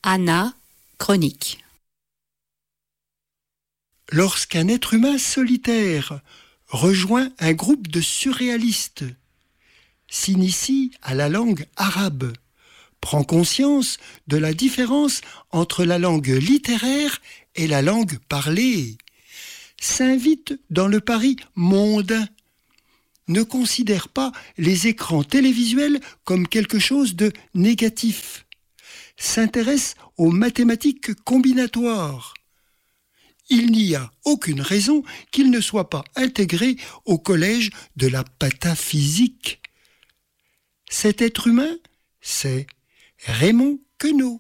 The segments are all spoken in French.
Anna, chronique. Lorsqu'un être humain solitaire rejoint un groupe de surréalistes, s'initie à la langue arabe, prend conscience de la différence entre la langue littéraire et la langue parlée, s'invite dans le Paris mondain, ne considère pas les écrans télévisuels comme quelque chose de négatif, s'intéresse aux mathématiques combinatoires. Il n'y a aucune raison qu'il ne soit pas intégré au collège de la pataphysique. Cet être humain, c'est Raymond Queneau.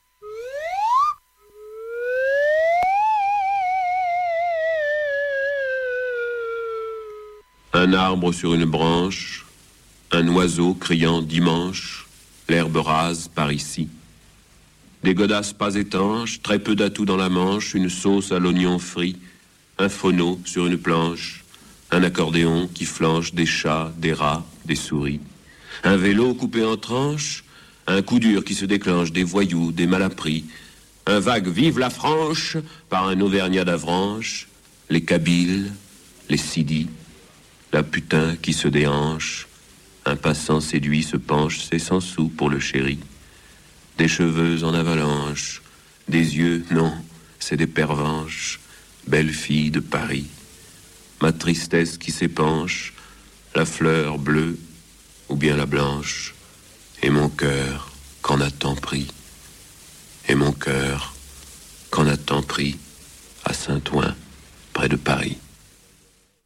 Un arbre sur une branche, un oiseau criant dimanche, l'herbe rase par ici. Des godasses pas étanches, très peu d'atouts dans la manche, une sauce à l'oignon frit, un phono sur une planche, un accordéon qui flanche des chats, des rats, des souris, un vélo coupé en tranches, un coup dur qui se déclenche, des voyous, des malappris, un vague vive la franche par un auvergnat d'Avranches, les kabyles, les sidis, la putain qui se déhanche, un passant séduit se penche, c'est 100 sous pour le chéri. Des cheveux en avalanche, des yeux, non, c'est des pervenches, belle fille de Paris. Ma tristesse qui s'épanche, la fleur bleue ou bien la blanche, et mon cœur qu'en a tant pris, et mon cœur qu'en a tant pris à Saint-Ouen, près de Paris.